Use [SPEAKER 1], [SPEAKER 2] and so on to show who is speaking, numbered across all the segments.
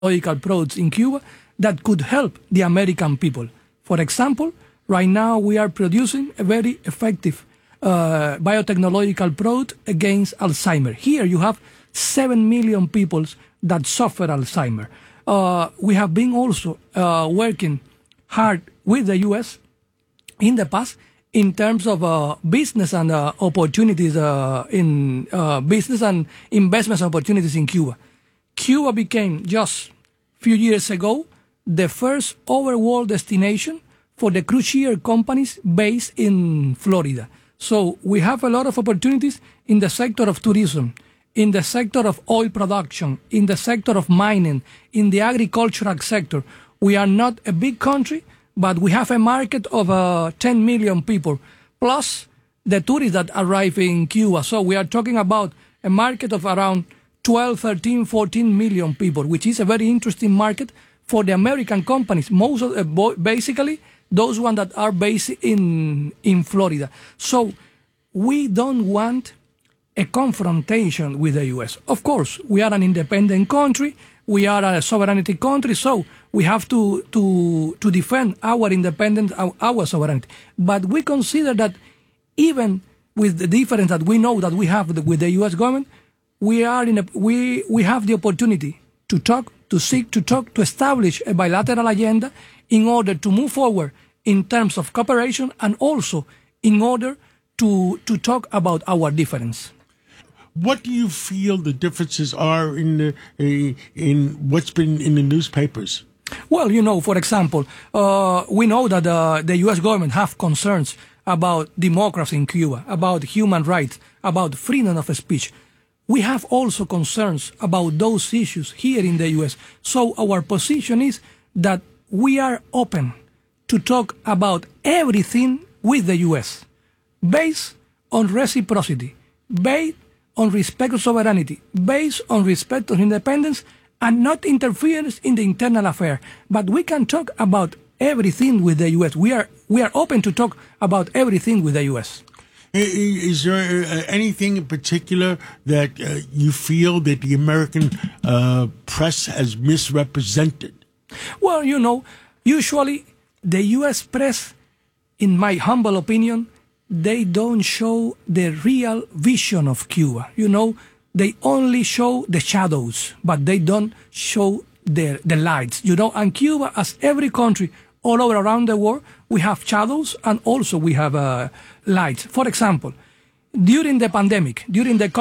[SPEAKER 1] biotechnological products in Cuba that could help the American people. For example, right now we are producing a very effective biotechnological product against Alzheimer. Here you have 7 million people that suffer Alzheimer. We have been also working hard with the U.S. in the past in terms of business and opportunities in business and investment opportunities in Cuba. Cuba became just a few years ago the first overall destination for the cruise companies based in Florida. So we have a lot of opportunities in the sector of tourism, in the sector of oil production, in the sector of mining, in the agricultural sector. We are not a big country, but we have a market of 10 million people, plus the tourists that arrive in Cuba. So we are talking about a market of around 12, 13, 14 million people, which is a very interesting market for the American companies, most of basically those ones that are based in Florida. So we don't want a confrontation with the U.S. Of course, we are an independent country, we are a sovereignty country, so we have to defend our independence, our sovereignty. But we consider that even with the difference that we know that we have with the U.S. government, we have the opportunity to talk, to seek to talk, to establish a bilateral agenda in order to move forward in terms of cooperation and also in order to talk about our difference.
[SPEAKER 2] What do you feel the differences are in what's been in the newspapers?
[SPEAKER 1] Well, for example, we know that the U.S. government have concerns about democracy in Cuba, about human rights, about freedom of speech. We have also concerns about those issues here in the U.S. So our position is that we are open to talk about everything with the U.S. based on reciprocity, based on respect of sovereignty, based on respect of independence, and not interference in the internal affair. But we can talk about everything with the U.S. We are open to talk about everything with the U.S.
[SPEAKER 2] Is there anything in particular that you feel that the American press has misrepresented?
[SPEAKER 1] Well, usually the U.S. press, in my humble opinion, they don't show the real vision of Cuba. They only show the shadows, but they don't show the lights. And Cuba, as every country all over around the world, we have shadows and also we have lights. For example, during the pandemic, during the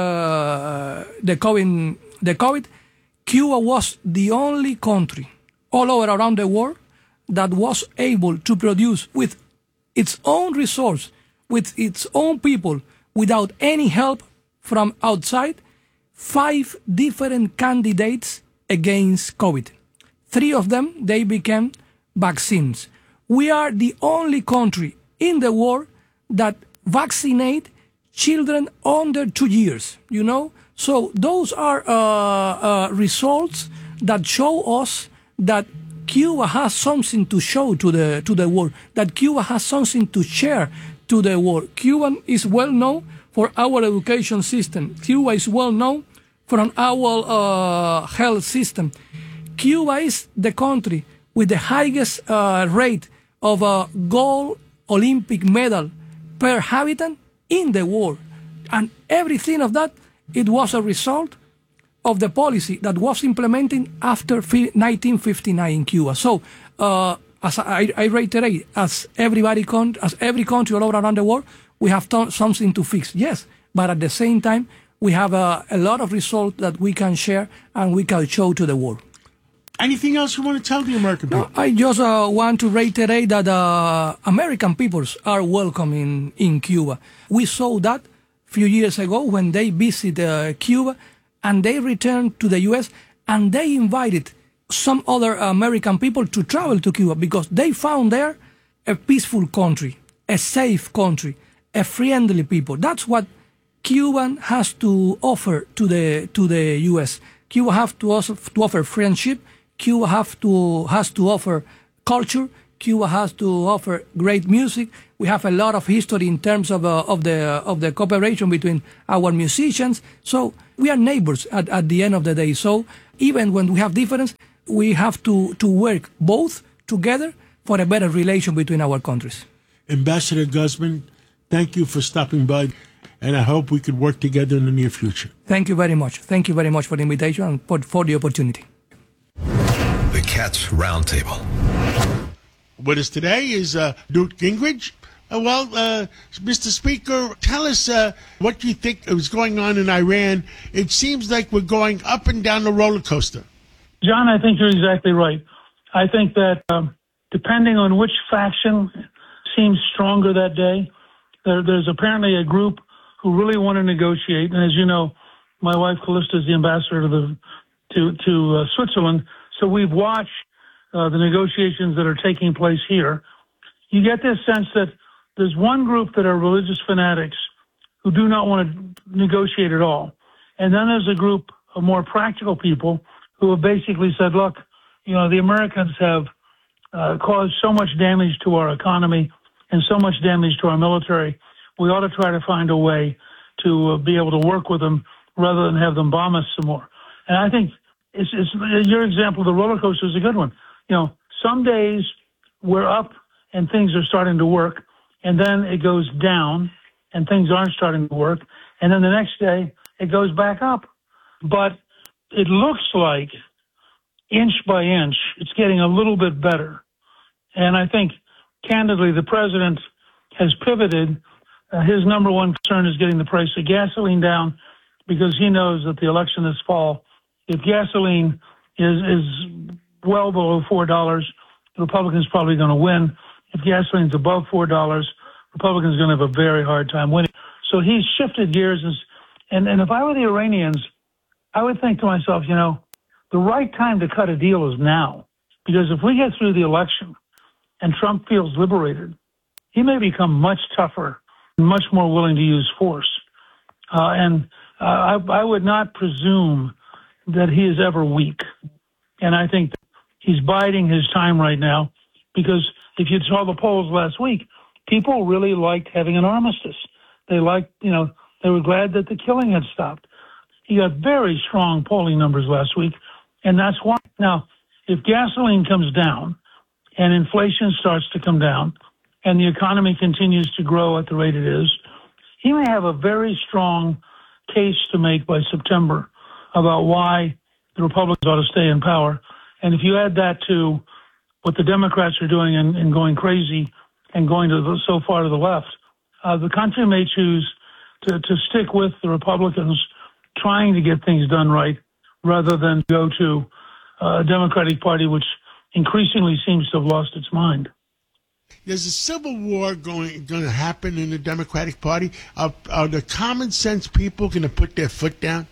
[SPEAKER 1] COVID, Cuba was the only country all over around the world that was able to produce with its own resource, with its own people, without any help from outside, 5 different candidates against COVID. 3 of them, they became vaccines. We are the only country in the world that vaccinate children under 2 years, So those are results that show us that Cuba has something to show to the world, that Cuba has something to share to the world. Cuba is well known for our education system. Cuba is well known for our health system. Cuba is the country with the highest rate of gold Olympic medal per habitant in the world. And everything of that, it was a result of the policy that was implemented after 1959 in Cuba. So, as I reiterate, as every country all over around the world, we have something to fix. Yes, but at the same time, we have a lot of results that we can share and we can show to the world.
[SPEAKER 2] Anything else you want to tell the American people?
[SPEAKER 1] I just want to reiterate that American peoples are welcome in Cuba. We saw that a few years ago when they visited Cuba and they returned to the U.S. and they invited some other American people to travel to Cuba because they found there a peaceful country, a safe country, a friendly people. That's what Cuba has to offer to the U.S. Cuba has to offer friendship. Cuba has to offer culture. Cuba has to offer great music. We have a lot of history in terms of the cooperation between our musicians. So we are neighbors at the end of the day. So even when we have difference, we have to work both together for a better relation between our countries.
[SPEAKER 2] Ambassador Guzman, thank you for stopping by, and I hope we could work together in the near future.
[SPEAKER 1] Thank you very much. Thank you very much for the invitation and for the opportunity.
[SPEAKER 3] The Cats Roundtable.
[SPEAKER 2] With us today is Newt Gingrich. Mr. Speaker, tell us what you think is going on in Iran. It seems like we're going up and down the roller coaster.
[SPEAKER 4] John, I think you're exactly right. I think that depending on which faction seems stronger that day, there's apparently a group who really want to negotiate. And as you know, my wife Callista is the ambassador to Switzerland, so we've watched the negotiations that are taking place here. You get this sense that there's one group that are religious fanatics who do not want to negotiate at all. And then there's a group of more practical people who have basically said, look, the Americans have caused so much damage to our economy and so much damage to our military. We ought to try to find a way to be able to work with them rather than have them bomb us some more. And I think it's your example of the roller coaster is a good one. Some days we're up and things are starting to work, and then it goes down and things aren't starting to work, and then the next day it goes back up. But it looks like inch by inch it's getting a little bit better. And I think, candidly, the president has pivoted. His number one concern is getting the price of gasoline down, because he knows that the election this fall, if gasoline is well below $4, the Republicans probably going to win. If gasoline's above $4, Republicans are going to have a very hard time winning. So he's shifted gears. And if I were the Iranians, I would think to myself, the right time to cut a deal is now. Because if we get through the election and Trump feels liberated, he may become much tougher and much more willing to use force. I would not presume that he is ever weak. And I think he's biding his time right now, because if you saw the polls last week, people really liked having an armistice. They liked, they were glad that the killing had stopped. He got very strong polling numbers last week, and that's why. Now, if gasoline comes down and inflation starts to come down and the economy continues to grow at the rate it is, he may have a very strong case to make by September about why the Republicans ought to stay in power. And if you add that to what the Democrats are doing and going crazy and going so far to the left, the country may choose to stick with the Republicans trying to get things done right, rather than go to a Democratic Party which increasingly seems to have lost its mind.
[SPEAKER 2] There's a civil war going to happen in the Democratic Party. Are the common sense people going to put their foot down?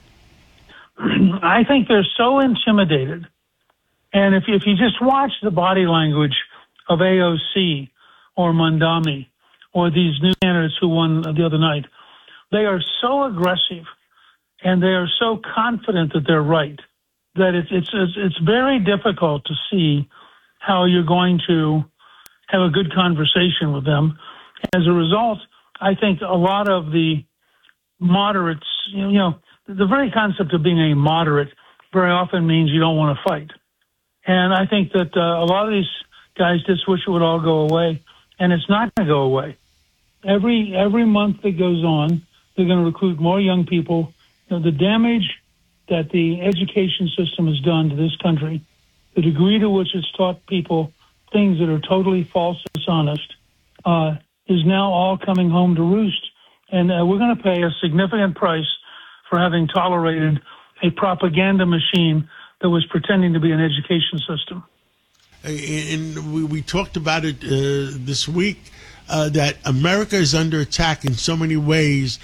[SPEAKER 4] I think they're so intimidated. And if you just watch the body language of AOC or Mondami or these new candidates who won the other night, they are so aggressive and they are so confident that they're right that it's very difficult to see how you're going to have a good conversation with them. As a result, I think a lot of the moderates, the very concept of being a moderate very often means you don't want to fight. And I think that a lot of these guys just wish it would all go away, and it's not going to go away. Every month that goes on, they're going to recruit more young people. The damage that the education system has done to this country, the degree to which it's taught people things that are totally false and dishonest, is now all coming home to roost. And we're going to pay a significant price for having tolerated a propaganda machine that was pretending to be an education system.
[SPEAKER 2] And we talked about it this week, that America is under attack in so many ways.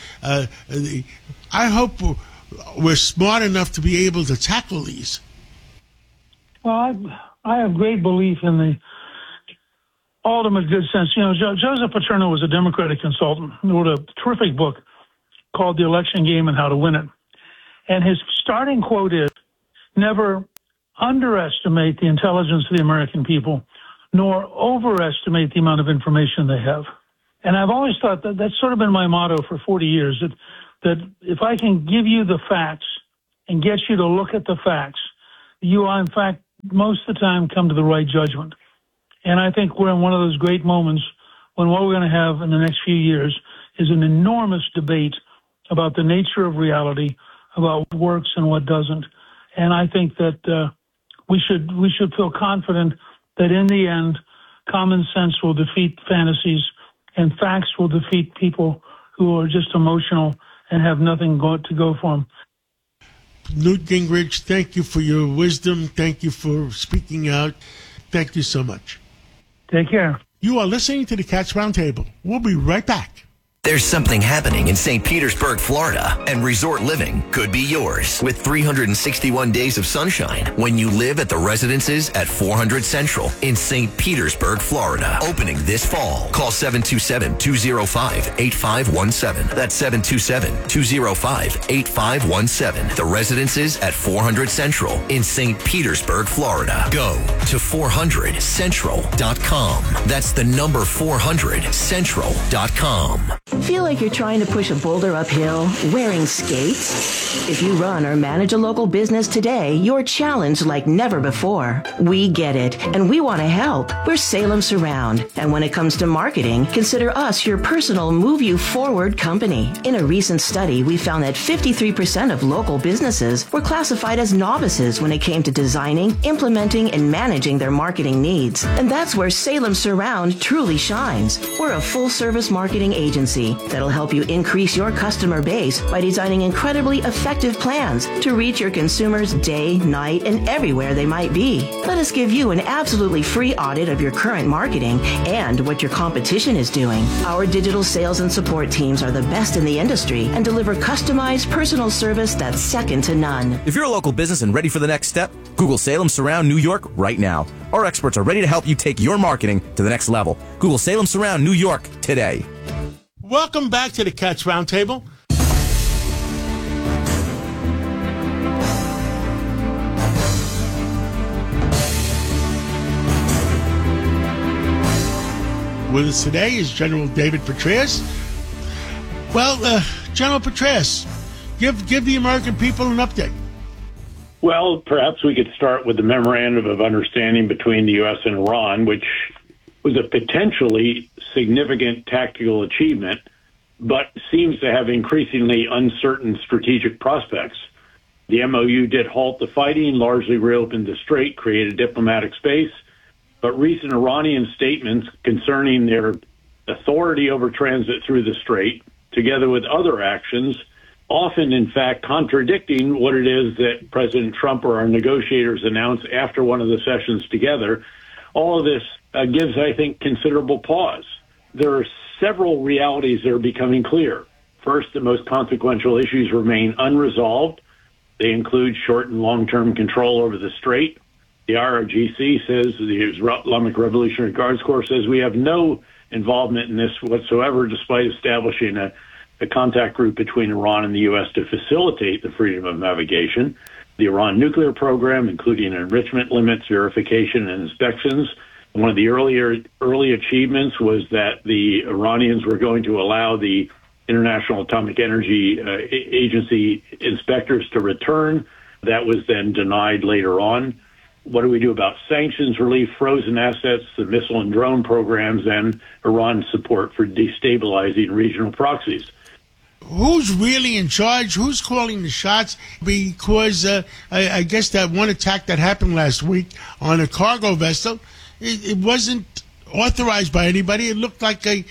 [SPEAKER 2] I hope we're smart enough to be able to tackle these.
[SPEAKER 4] Well, I have great belief in the ultimate good sense. Joseph Paterno was a Democratic consultant who wrote a terrific book called The Election Game and How to Win It. And his starting quote is, never underestimate the intelligence of the American people, nor overestimate the amount of information they have. And I've always thought that that's sort of been my motto for 40 years, that if I can give you the facts and get you to look at the facts, you will, in fact, most of the time come to the right judgment. And I think we're in one of those great moments when what we're going to have in the next few years is an enormous debate about the nature of reality, about what works and what doesn't. And I think that we should feel confident that in the end, common sense will defeat fantasies and facts will defeat people who are just emotional and have nothing to go for them.
[SPEAKER 2] Newt Gingrich, thank you for your wisdom. Thank you for speaking out. Thank you so much.
[SPEAKER 4] Take care.
[SPEAKER 2] You are listening to the Cats Roundtable. We'll be right back.
[SPEAKER 5] There's something happening in St. Petersburg, Florida, and resort living could be yours with 361 days of sunshine when you live at the residences at 400 Central in St. Petersburg, Florida. Opening this fall. Call 727-205-8517. That's 727-205-8517. The residences at 400 Central in St. Petersburg, Florida. Go to 400central.com. That's the number 400central.com.
[SPEAKER 6] Feel like you're trying to push a boulder uphill wearing skates? If you run or manage a local business today, you're challenged like never before. We get it, and we want to help. We're Salem Surround, and when it comes to marketing, consider us your personal move you forward company. In a recent study, we found that 53% of local businesses were classified as novices when it came to designing, implementing, and managing their marketing needs. And that's where Salem Surround truly shines. We're a full-service marketing agency that'll help you increase your customer base by designing incredibly effective plans to reach your consumers day, night, and everywhere they might be. Let us give you an absolutely free audit of your current marketing and what your competition is doing. Our digital sales and support teams are the best in the industry and deliver customized personal service that's second to none.
[SPEAKER 7] If you're a local business and ready for the next step, Google Salem Surround New York right now. Our experts are ready to help you take your marketing to the next level. Google Salem Surround New York today.
[SPEAKER 2] Welcome back to the Cats Roundtable. With us today is General David Petraeus. Well, General Petraeus, give the American people an update.
[SPEAKER 8] Well, perhaps we could start with the memorandum of understanding between the U.S. and Iran, which was a potentially significant tactical achievement, but seems to have increasingly uncertain strategic prospects. The MOU did halt the fighting, largely reopened the strait, created diplomatic space, but recent Iranian statements concerning their authority over transit through the strait, together with other actions, often, in fact, contradicting what it is that President Trump or our negotiators announced after one of the sessions together, all of this gives, I think, considerable pause. There are several realities that are becoming clear. First, the most consequential issues remain unresolved. They include short and long-term control over the strait. The IRGC says, the Islamic Revolutionary Guards Corps says, we have no involvement in this whatsoever, despite establishing a contact group between Iran and the U.S. to facilitate the freedom of navigation. The Iran nuclear program, including enrichment limits, verification, and inspections. One of the early achievements was that the Iranians were going to allow the International Atomic Energy Agency inspectors to return. That was then denied later on. What do we do about sanctions relief, frozen assets, the missile and drone programs, and Iran's support for destabilizing regional proxies?
[SPEAKER 2] Who's really in charge? Who's calling the shots? Because I guess that one attack that happened last week on a cargo vessel, it wasn't authorized by anybody. It looked like it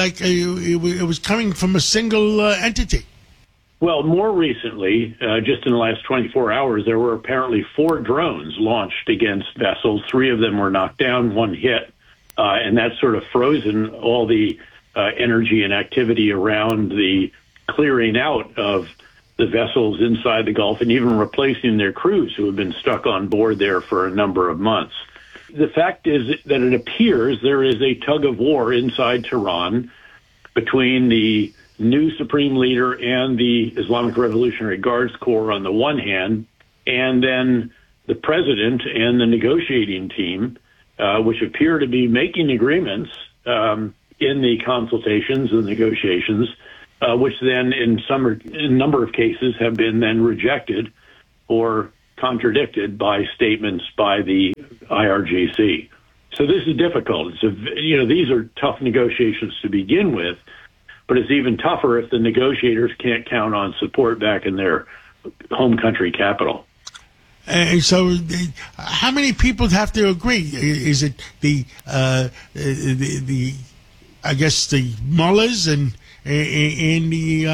[SPEAKER 2] was coming from a single entity.
[SPEAKER 8] Well, more recently, just in the last 24 hours, there were apparently 4 drones launched against vessels. 3 of them were knocked down, 1 hit, and that's sort of frozen all the energy and activity around the clearing out of the vessels inside the Gulf and even replacing their crews who have been stuck on board there for a number of months. The fact is that it appears there is a tug of war inside Tehran between the new supreme leader and the Islamic Revolutionary Guards Corps on the one hand, and then the president and the negotiating team. which appear to be making agreements in the consultations and negotiations, which then in a number of cases have been then rejected or contradicted by statements by the IRGC. So this is difficult. These are tough negotiations to begin with, but it's even tougher if the negotiators can't count on support back in their home country capital.
[SPEAKER 2] And so, how many people have to agree? Is it the I guess the mullahs and the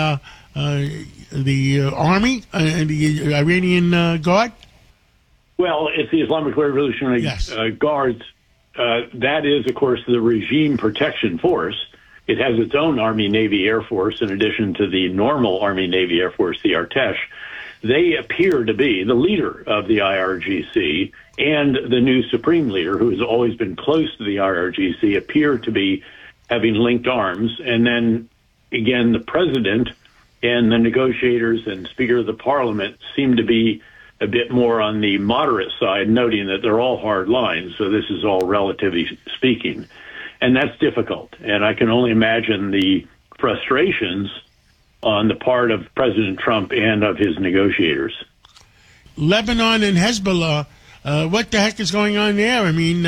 [SPEAKER 2] army and the Iranian Guard?
[SPEAKER 8] Well, it's the Islamic Revolutionary Guards. That is, of course, the regime protection force. It has its own Army, Navy, Air Force, in addition to the normal Army, Navy, Air Force, the Artesh. They appear to be the leader of the IRGC, and the new supreme leader, who has always been close to the IRGC, appear to be having linked arms. And then, again, the president and the negotiators and Speaker of the Parliament seem to be a bit more on the moderate side, noting that they're all hard lines. So this is all relatively speaking. And that's difficult. And I can only imagine the frustrations on the part of President Trump and of his negotiators.
[SPEAKER 2] Lebanon and Hezbollah, what the heck is going on there? I mean,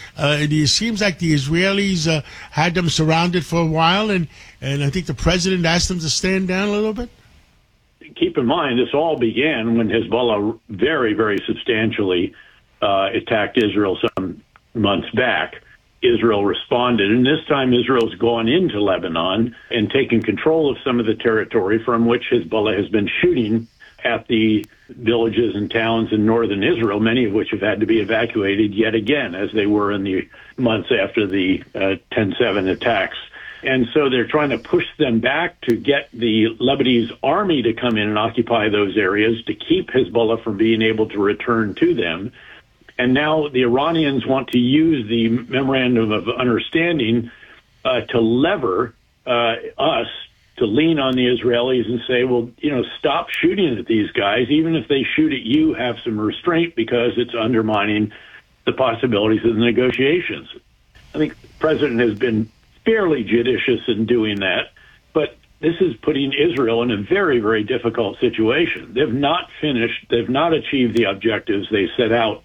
[SPEAKER 2] it seems like the Israelis had them surrounded for a while, and I think the president asked them to stand down a little bit.
[SPEAKER 8] Keep in mind, this all began when Hezbollah very, very substantially attacked Israel some months back. Israel responded, and this time Israel's gone into Lebanon and taken control of some of the territory from which Hezbollah has been shooting at the villages and towns in northern Israel, many of which have had to be evacuated yet again, as they were in the months after the 10/7 attacks. And so they're trying to push them back to get the Lebanese army to come in and occupy those areas to keep Hezbollah from being able to return to them. And now the Iranians want to use the Memorandum of Understanding to lever us, to lean on the Israelis and say, well, stop shooting at these guys. Even if they shoot at you, have some restraint, because it's undermining the possibilities of the negotiations. I think the president has been fairly judicious in doing that, but this is putting Israel in a very, very difficult situation. They've not achieved the objectives they set out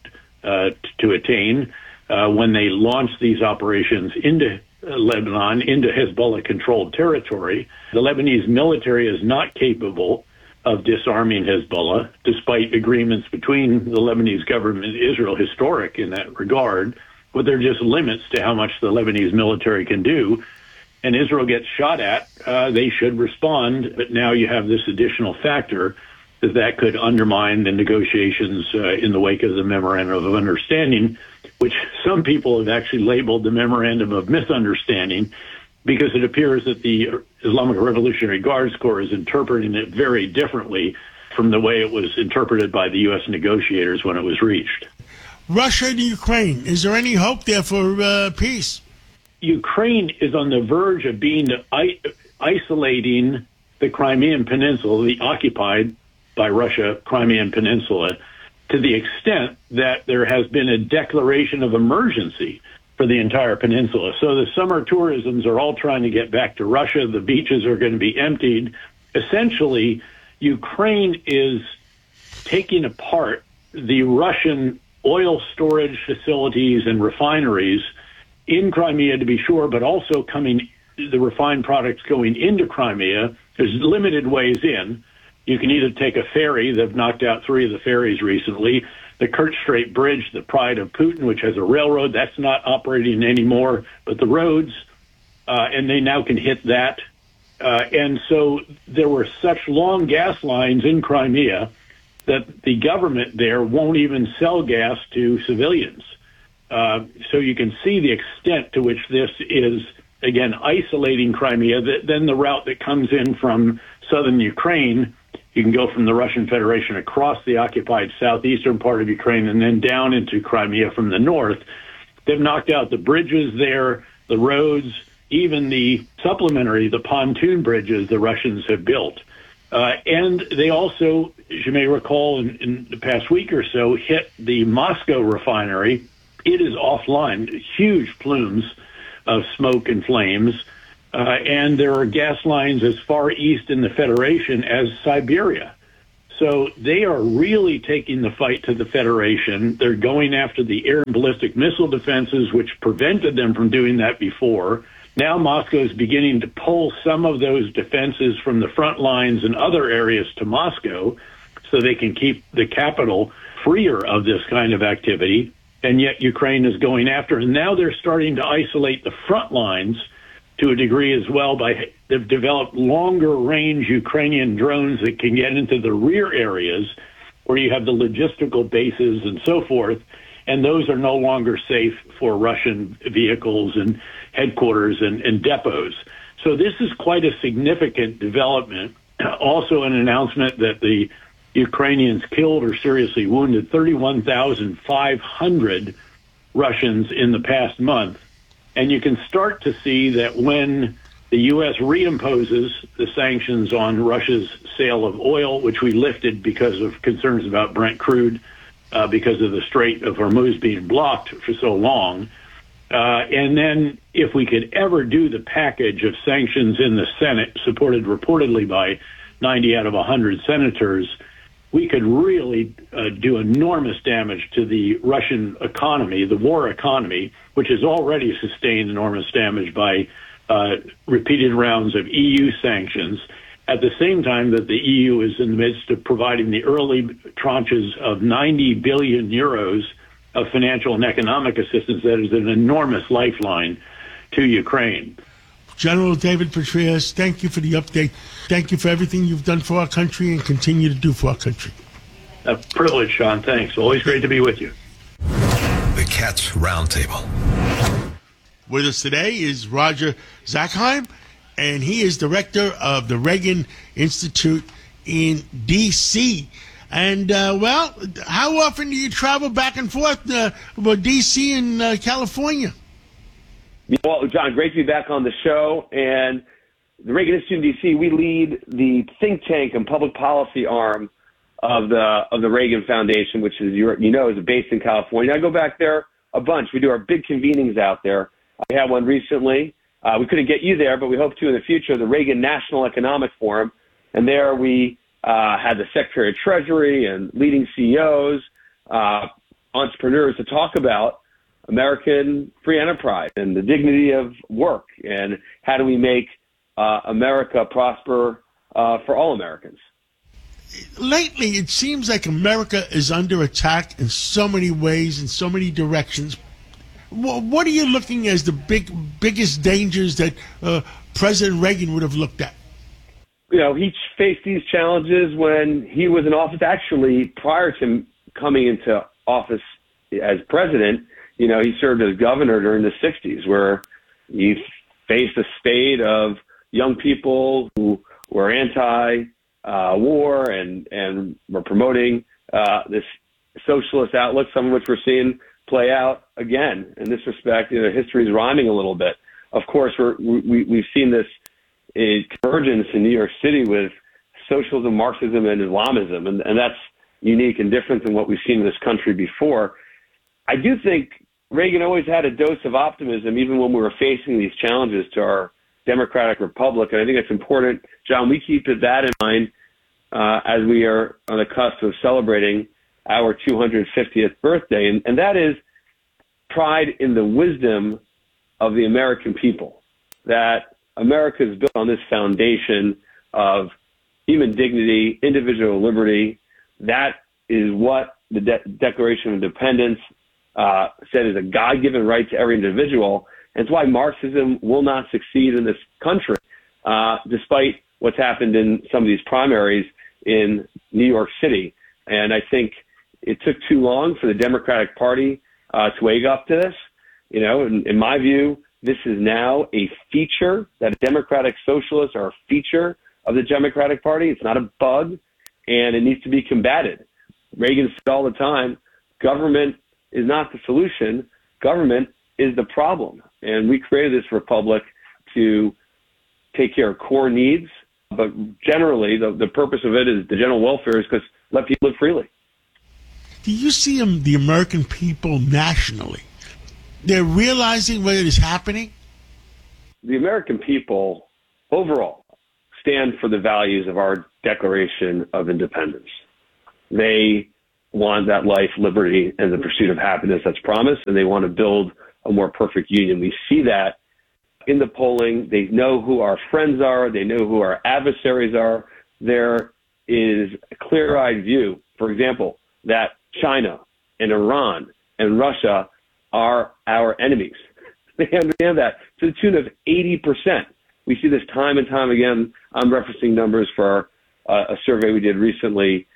[SPEAKER 8] to attain when they launched these operations into Lebanon, into Hezbollah-controlled territory. The Lebanese military is not capable of disarming Hezbollah, despite agreements between the Lebanese government and Israel, historic in that regard, but there are just limits to how much the Lebanese military can do. And Israel gets shot at, they should respond, but now you have this additional factor that could undermine the negotiations in the wake of the Memorandum of Understanding, which some people have actually labeled the Memorandum of Misunderstanding, because it appears that the Islamic Revolutionary Guards Corps is interpreting it very differently from the way it was interpreted by the U.S. negotiators when it was reached.
[SPEAKER 2] Russia and Ukraine, is there any hope there for peace?
[SPEAKER 8] Ukraine is on the verge of being isolating the Crimean Peninsula, the occupied by Russia Crimean Peninsula, to the extent that there has been a declaration of emergency for the entire peninsula. So the summer tourisms are all trying to get back to Russia. The beaches are going to be emptied. Essentially, Ukraine is taking apart the Russian oil storage facilities and refineries in Crimea, to be sure, but also the refined products going into Crimea. There's limited ways in. You can either take a ferry. They've knocked out 3 of the ferries recently. The Kerch Strait Bridge, the pride of Putin, which has a railroad, that's not operating anymore, but the roads, and they now can hit that. And so there were such long gas lines in Crimea that the government there won't even sell gas to civilians. So you can see the extent to which this is, again, isolating Crimea. Then the route that comes in from southern Ukraine, you can go from the Russian Federation across the occupied southeastern part of Ukraine and then down into Crimea from the north. They've knocked out the bridges there, the roads, even the pontoon bridges the Russians have built. And they also, as you may recall, in the past week or so, hit the Moscow refinery it is offline, huge plumes of smoke and flames. And there are gas lines as far east in the Federation as Siberia. So they are really taking the fight to the Federation. They're going after the air and ballistic missile defenses, which prevented them from doing that before. Now Moscow is beginning to pull some of those defenses from the front lines and other areas to Moscow so they can keep the capital freer of this kind of activity. And yet Ukraine is going after. And now they're starting to isolate the front lines to a degree as well. They've developed longer range Ukrainian drones that can get into the rear areas where you have the logistical bases and so forth. And those are no longer safe for Russian vehicles and headquarters and depots. So this is quite a significant development. Also an announcement that the Ukrainians killed or seriously wounded 31,500 Russians in the past month. And you can start to see that when the U.S. reimposes the sanctions on Russia's sale of oil, which we lifted because of concerns about Brent crude, because of the Strait of Hormuz being blocked for so long. And then if we could ever do the package of sanctions in the Senate, supported reportedly by 90 out of 100 senators, we could really do enormous damage to the Russian economy, the war economy, which has already sustained enormous damage by repeated rounds of EU sanctions, at the same time that the EU is in the midst of providing the early tranches of 90 billion euros of financial and economic assistance. That is an enormous lifeline to Ukraine.
[SPEAKER 2] General David Petraeus, thank you for the update. Thank you for everything you've done for our country and continue to do for our country.
[SPEAKER 8] A privilege, Sean. Thanks. Always great to be with you.
[SPEAKER 3] The Cats Roundtable.
[SPEAKER 2] With us today is Roger Zakheim, and he is director of the Reagan Institute in D.C. And, well, how often do you travel back and forth with D.C. and California?
[SPEAKER 9] Well, John, great to be back on the show. And the Reagan Institute in D.C., we lead the think tank and public policy arm of the Reagan Foundation, which is, is based in California. I go back there a bunch. We do our big convenings out there. We had one recently. We couldn't get you there, but we hope to in the future, the Reagan National Economic Forum. And there we had the Secretary of Treasury and leading CEOs, entrepreneurs to talk about American free enterprise and the dignity of work and how do we make America prosper for all Americans.
[SPEAKER 2] Lately, it seems like America is under attack in so many ways, in so many directions. What are you looking as the biggest dangers that President Reagan would have looked at?
[SPEAKER 9] He faced these challenges when he was in office. Actually, prior to coming into office as president, he served as governor during the 60s, where he faced a spate of young people who were anti-war and were promoting this socialist outlook, some of which we're seeing play out again. In this respect, history is rhyming a little bit. Of course, we've seen this convergence in New York City with socialism, Marxism, and Islamism, and that's unique and different than what we've seen in this country before. I do think Reagan always had a dose of optimism, even when we were facing these challenges to our democratic republic. And I think it's important, John, we keep that in mind as we are on the cusp of celebrating our 250th birthday. And that is pride in the wisdom of the American people, that America is built on this foundation of human dignity, individual liberty. That is what the Declaration of Independence said is a God-given right to every individual. And it's why Marxism will not succeed in this country, despite what's happened in some of these primaries in New York City. And I think it took too long for the Democratic Party to wake up to this. In my view, this is now a feature, that Democratic Socialists are a feature of the Democratic Party. It's not a bug, and it needs to be combated. Reagan said all the time, government is not the solution. Government is the problem. And we created this republic to take care of core needs. But generally, the purpose of it is the general welfare is because let people live freely.
[SPEAKER 2] Do you see the American people nationally they're realizing what is happening?
[SPEAKER 9] The American people overall stand for the values of our Declaration of Independence. They want that life, liberty, and the pursuit of happiness that's promised, and they want to build a more perfect union. We see that in the polling. They know who our friends are. They know who our adversaries are. There is a clear-eyed view, for example, that China and Iran and Russia are our enemies. They understand that to the tune of 80%. We see this time and time again. I'm referencing numbers for a survey we did recently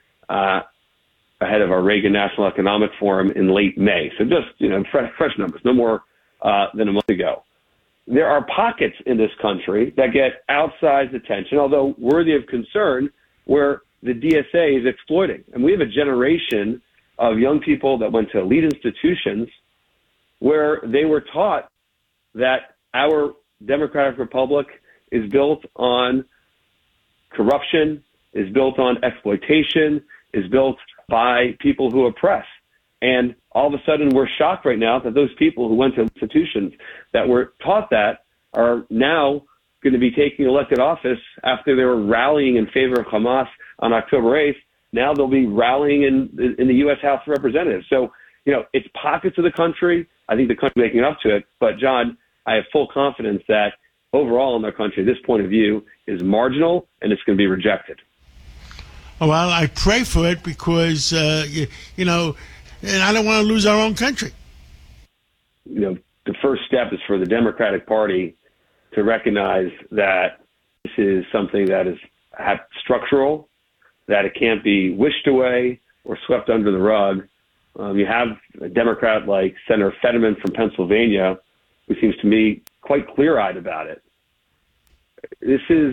[SPEAKER 9] ahead of our Reagan National Economic Forum in late May. So just, fresh numbers, no more than a month ago. There are pockets in this country that get outsized attention, although worthy of concern, where the DSA is exploiting. And we have a generation of young people that went to elite institutions where they were taught that our democratic republic is built on corruption, is built on exploitation, is built by people who oppress. And all of a sudden we're shocked right now that those people who went to institutions that were taught that are now going to be taking elected office after they were rallying in favor of Hamas on October 8th. Now they'll be rallying in the U.S. House of Representatives. So, it's pockets of the country. I think the country making up to it. But, John, I have full confidence that overall in our country, this point of view is marginal and it's going to be rejected.
[SPEAKER 2] Well, I pray for it because, and I don't want to lose our own country.
[SPEAKER 9] The first step is for the Democratic Party to recognize that this is something that is structural, that it can't be wished away or swept under the rug. You have a Democrat like Senator Fetterman from Pennsylvania, who seems to me quite clear-eyed about it. This is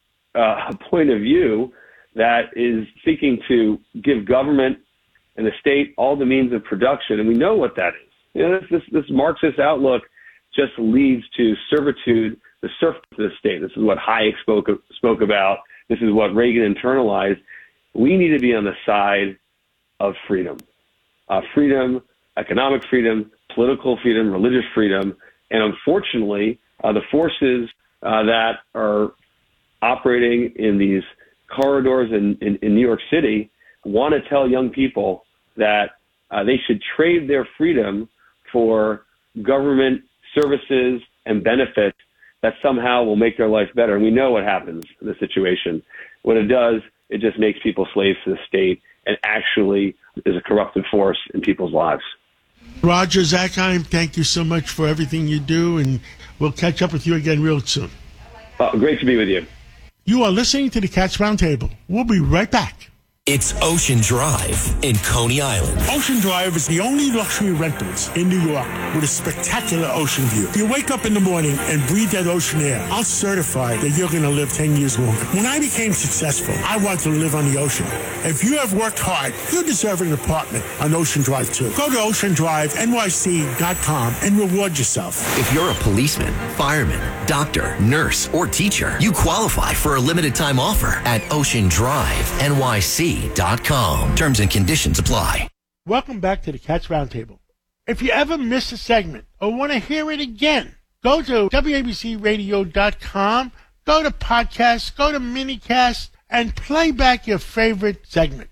[SPEAKER 9] a point of view that is seeking to give government and the state all the means of production, and we know what that is. This Marxist outlook just leads to servitude, the serfdom of the state. This is what Hayek spoke about. This is what Reagan internalized. We need to be on the side of freedom. Freedom, economic freedom, political freedom, religious freedom. And unfortunately, the forces that are operating in these corridors in New York City want to tell young people that they should trade their freedom for government services and benefits that somehow will make their life better. And we know what happens in this situation. What it does, it just makes people slaves to the state and actually is a corruptive force in people's lives.
[SPEAKER 2] Roger Zakheim, thank you so much for everything you do, and we'll catch up with you again real soon.
[SPEAKER 9] Great to be with you.
[SPEAKER 2] You are listening to the Cats Roundtable. We'll be right back.
[SPEAKER 5] It's Ocean Drive in Coney Island.
[SPEAKER 10] Ocean Drive is the only luxury rentals in New York with a spectacular ocean view. You wake up in the morning and breathe that ocean air. I'll certify that you're going to live 10 years longer. When I became successful, I wanted to live on the ocean. If you have worked hard, you deserve an apartment on Ocean Drive too. Go to oceandrivenyc.com and reward yourself.
[SPEAKER 5] If you're a policeman, fireman, doctor, nurse, or teacher, you qualify for a limited time offer at oceandrivenyc.com. Terms and conditions apply.
[SPEAKER 2] Welcome back to the Cats Roundtable. If you ever miss a segment or want to hear it again, go to WABCRadio.com, go to podcasts, go to minicast, and play back your favorite segment.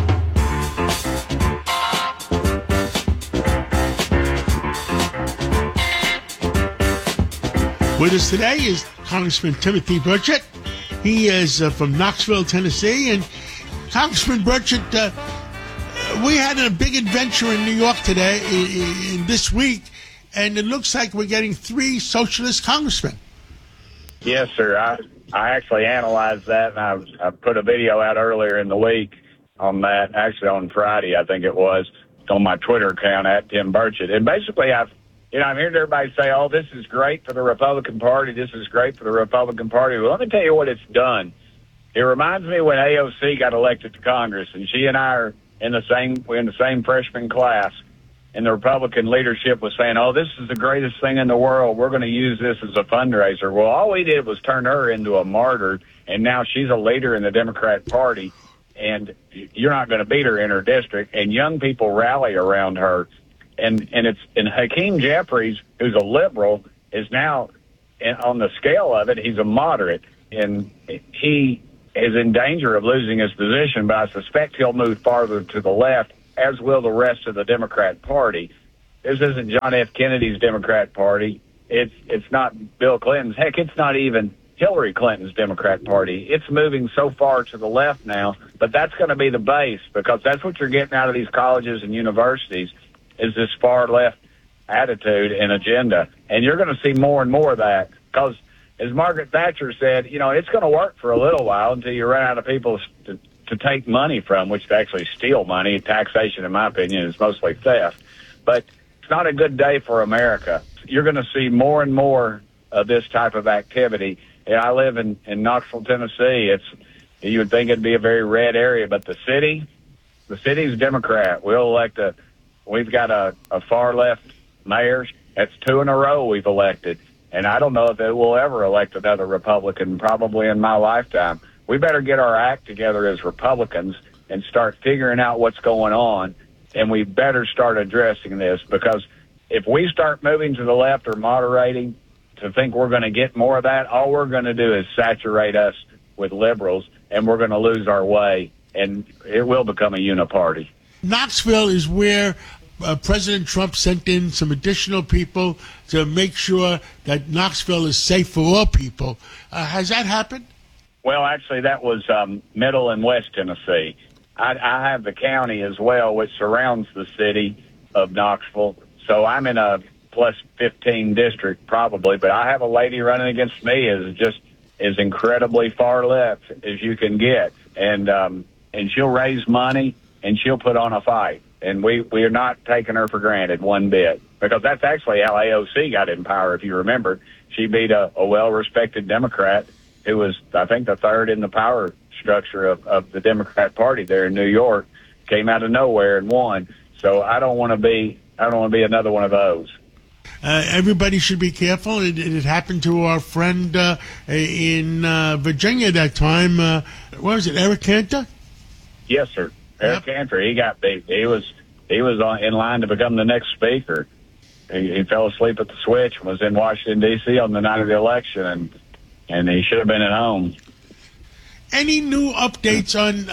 [SPEAKER 2] With us today is Congressman Timothy Burchett. He is from Knoxville, Tennessee, and Congressman Burchett, we had a big adventure in New York today, this week, and it looks like we're getting 3 socialist congressmen.
[SPEAKER 11] Yes, sir. I actually analyzed that, and I put a video out earlier in the week on that, actually on Friday, I think it was, on my Twitter account, at Tim Burchett. And basically, I'm hearing everybody say, oh, this is great for the Republican Party, this is great for the Republican Party. Well, let me tell you what it's done. It reminds me when AOC got elected to Congress, and she and I are we're in the same freshman class, and the Republican leadership was saying, oh, this is the greatest thing in the world. We're going to use this as a fundraiser. Well, all we did was turn her into a martyr, and now she's a leader in the Democrat Party, and you're not going to beat her in her district, and young people rally around her. And Hakeem Jeffries, who's a liberal, is now on the scale of it, he's a moderate, and he is in danger of losing his position, but I suspect he'll move farther to the left, as will the rest of the Democrat Party. This isn't John F. Kennedy's Democrat Party. It's not Bill Clinton's. Heck, it's not even Hillary Clinton's Democrat Party. It's moving so far to the left now, but that's going to be the base, because that's what you're getting out of these colleges and universities is this far left attitude and agenda. And you're going to see more and more of that, because as Margaret Thatcher said, it's going to work for a little while until you run out of people to take money from, which to actually steal money. Taxation, in my opinion, is mostly theft. But it's not a good day for America. You're going to see more and more of this type of activity. And I live in Knoxville, Tennessee. You would think it'd be a very red area, but the city's Democrat. We've got a far left mayor. That's 2 in a row we've elected. And I don't know if it will ever elect another Republican, probably in my lifetime. We better get our act together as Republicans and start figuring out what's going on. And we better start addressing this, because if we start moving to the left or moderating to think we're going to get more of that, all we're going to do is saturate us with liberals, and we're going to lose our way, and it will become a uniparty.
[SPEAKER 2] Knoxville is where President Trump sent in some additional people to make sure that Knoxville is safe for all people. Has that happened?
[SPEAKER 11] Well, actually, that was Middle and West Tennessee. I have the county as well, which surrounds the city of Knoxville. So I'm in a plus 15 district probably, but I have a lady running against me is incredibly far left as you can get. And she'll raise money and she'll put on a fight. And we are not taking her for granted one bit, because that's actually how AOC got in power. If you remember, she beat a well-respected Democrat who was, I think, the third in the power structure of the Democrat Party there in New York, came out of nowhere and won. So I don't want to be another one of those.
[SPEAKER 2] Everybody should be careful. It happened to our friend in Virginia that time. What was it, Eric Cantor?
[SPEAKER 11] Yes, sir. Eric Cantor, he got beat. He was in line to become the next speaker. He fell asleep at the switch and was in Washington, D.C. on the night of the election, and he should have been at home.
[SPEAKER 2] Any new updates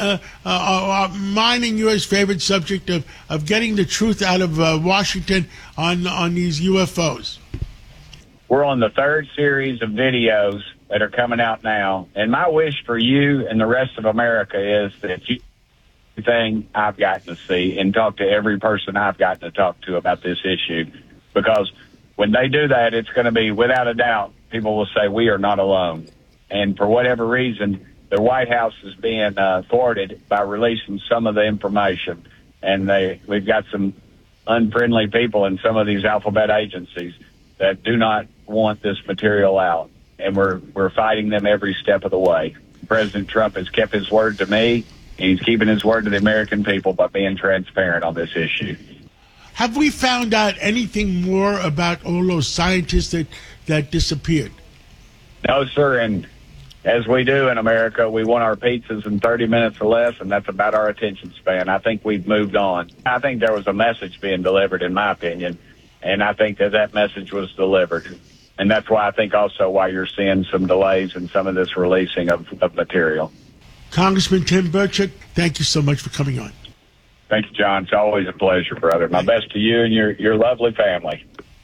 [SPEAKER 2] on mine and yours favorite subject of getting the truth out of Washington on these UFOs?
[SPEAKER 11] We're on the third series of videos that are coming out now, and my wish for you and the rest of America is that you thing I've gotten to see and talk to every person I've gotten to talk to about this issue, because when they do that, it's going to be, without a doubt, people will say we are not alone. And for whatever reason, the White House is being thwarted by releasing some of the information, and we've got some unfriendly people in some of these alphabet agencies that do not want this material out, and we're fighting them every step of the way. President Trump has kept his word to me. He's keeping his word to the American people by being transparent on this issue.
[SPEAKER 2] Have we found out anything more about all those scientists that disappeared?
[SPEAKER 11] No, sir. And as we do in America, we want our pizzas in 30 minutes or less, and that's about our attention span. I think we've moved on. I think there was a message being delivered, in my opinion, and I think that message was delivered. And that's why I think also why you're seeing some delays in some of this releasing of material.
[SPEAKER 2] Congressman Tim Burchett, thank you so much for coming on.
[SPEAKER 11] Thank you, John. It's always a pleasure, brother. My best to you and your lovely family.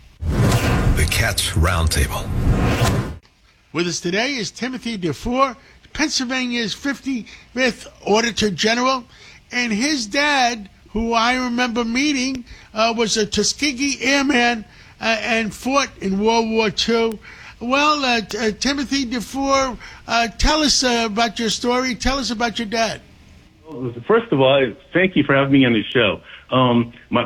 [SPEAKER 3] The Cats Roundtable.
[SPEAKER 2] With us today is Timothy DeFore, Pennsylvania's 55th Auditor General, and his dad, who I remember meeting, was a Tuskegee Airman and fought in World War II. Well, Timothy DeFore, tell us about your story. Tell us about your dad.
[SPEAKER 12] First of all, thank you for having me on the show. My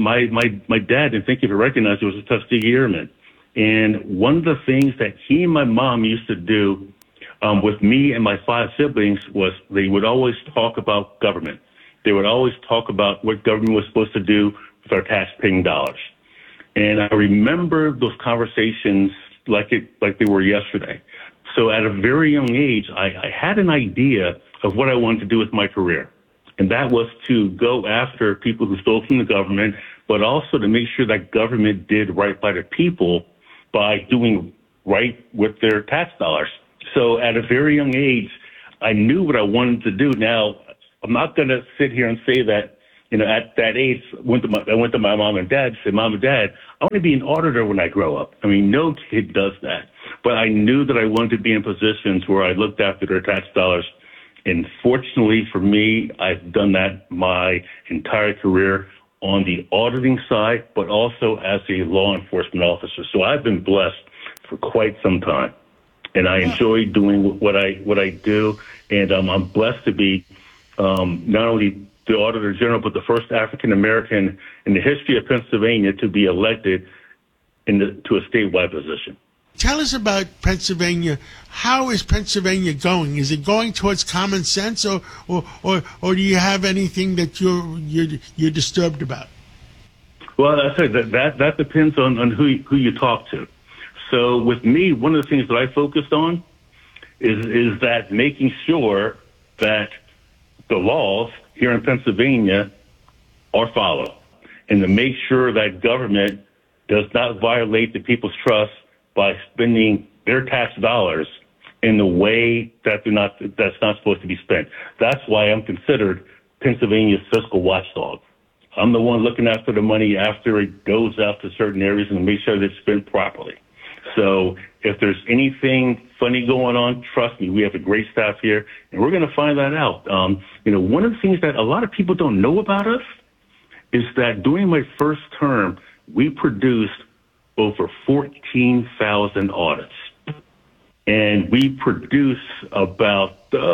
[SPEAKER 12] dad, and thank you for recognizing, was a Tuskegee Airman. And one of the things that he and my mom used to do with me and my 5 siblings was they would always talk about government. They would always talk about what government was supposed to do with our tax-paying dollars. And I remember those conversations like they were yesterday. So at a very young age, I had an idea of what I wanted to do with my career. And that was to go after people who stole from the government, but also to make sure that government did right by the people by doing right with their tax dollars. So at a very young age, I knew what I wanted to do. Now, I'm not going to sit here and say that, at that age, I went to my mom and dad, said, Mom and Dad, I want to be an auditor when I grow up. I mean, no kid does that. But I knew that I wanted to be in positions where I looked after their tax dollars. And fortunately for me, I've done that my entire career on the auditing side, but also as a law enforcement officer. So I've been blessed for quite some time. And I enjoy doing what I do. And I'm blessed to be not only the Auditor General, but the first African American in the history of Pennsylvania to be elected to a statewide position.
[SPEAKER 2] Tell us about Pennsylvania. How is Pennsylvania going? Is it going towards common sense, or do you have anything that you're disturbed about?
[SPEAKER 12] Well, I say that depends on who you talk to. So with me, one of the things that I focused on is that making sure that the laws here in Pennsylvania are followed, and to make sure that government does not violate the people's trust by spending their tax dollars in the way that's not supposed to be spent. That's why I'm considered Pennsylvania's fiscal watchdog. I'm the one looking after the money after it goes out to certain areas and make sure that it's spent properly. So if there's anything funny going on, trust me, we have a great staff here, and we're going to find that out. One of the things that a lot of people don't know about us is that during my first term, we produced over 14,000 audits. And we produce about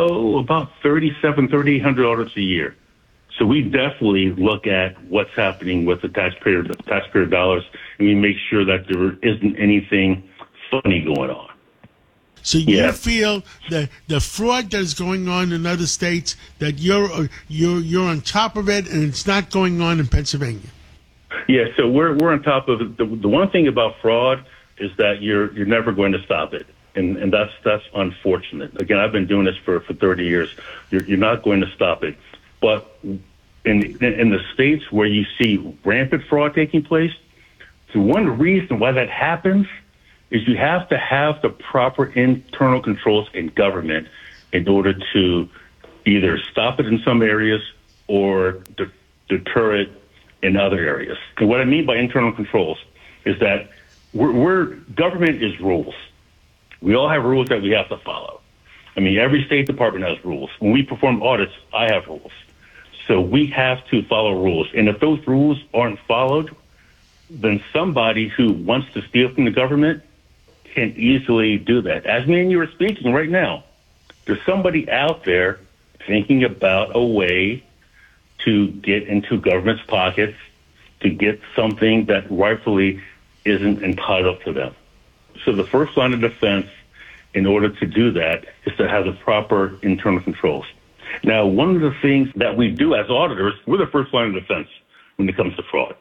[SPEAKER 12] 3,800 audits a year. So we definitely look at what's happening with the taxpayer dollars, and we make sure that there isn't anything funny going on.
[SPEAKER 2] So you feel that the fraud that is going on in other states, that you're on top of it, and it's not going on in Pennsylvania?
[SPEAKER 12] Yeah, so we're on top of it. The one thing about fraud is that you're never going to stop it, and that's unfortunate. Again, I've been doing this for 30 years. You're not going to stop it. But in the states where you see rampant fraud taking place, so one reason why that happens is you have to have the proper internal controls in government in order to either stop it in some areas or deter it in other areas. And what I mean by internal controls is that government is rules. We all have rules that we have to follow. I mean, every State Department has rules. When we perform audits, I have rules. So we have to follow rules. And if those rules aren't followed, then somebody who wants to steal from the government can easily do that. As me and you are speaking right now, there's somebody out there thinking about a way to get into government's pockets to get something that rightfully isn't entitled to them. So the first line of defense in order to do that is to have the proper internal controls. Now, one of the things that we do as auditors, we're the first line of defense when it comes to fraud,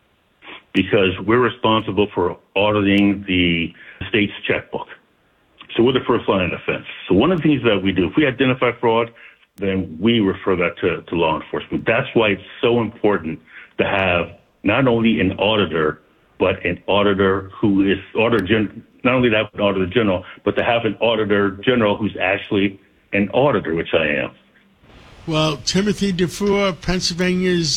[SPEAKER 12] because we're responsible for auditing the state's checkbook. So we're the first line of defense. So one of the things that we do, if we identify fraud, then we refer that to law enforcement. That's why it's so important to have not only an auditor, but an auditor who is not only that, an auditor general, but to have an auditor general who's actually an auditor, which I am.
[SPEAKER 2] Well, Timothy Dufour, Pennsylvania's